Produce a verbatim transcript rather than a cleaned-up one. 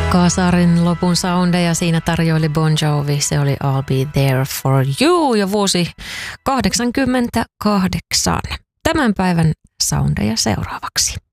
Kasarin lopun soundeja siinä tarjoili Bon Jovi. Se oli I'll Be There For You jo vuosi kahdeksankymmentäkahdeksan. Tämän päivän soundeja seuraavaksi.